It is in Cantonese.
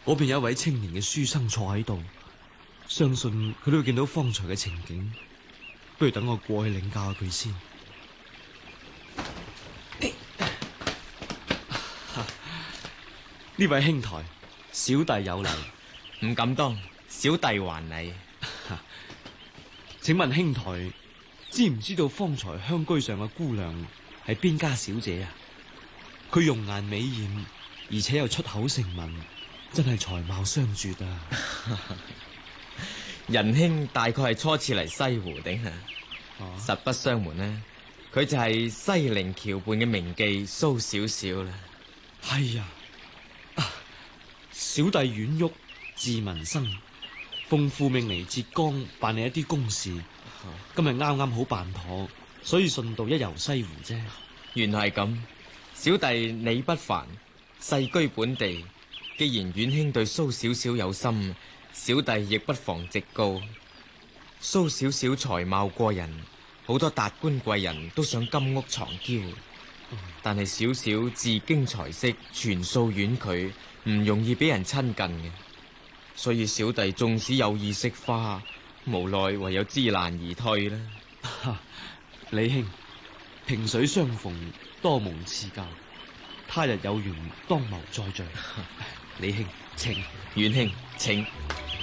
嗰邊有一位青年嘅書生坐喺度，相信佢都會見到方才嘅情景。不如等我過去領教下佢先。呢位兄台，小弟有禮。 唔敢當，小弟還禮。 請問兄台知唔知道方才香居上嘅姑娘係邊家小姐啊？佢容顏美艷，而且又出口成文，真係才貌雙絕啊！ 仁兄大概係初次嚟西湖頂啊？實不相瞞呢，佢就係西泠橋畔嘅名妓蘇小小啦。 係啊，小弟阮旭，字文生，奉父命嚟浙江辦理一啲公事，今日啱啱好辦妥，所以順道一遊西湖啫。 原來係咁，小弟你不凡，世居本地，既然阮兄對蘇小小有心，小弟亦不妨直告。蘇小小才貌過人，好多達官貴人都想金屋藏嬌，但係小小自經才識，全數婉拒，唔容易俾人親近嘅。所以小弟縱使有意惜花，無奈唯有知難而退啦。 李兄，萍水相逢，多蒙賜教，他日有緣當謀再聚。李兄，請。 阮兄，請。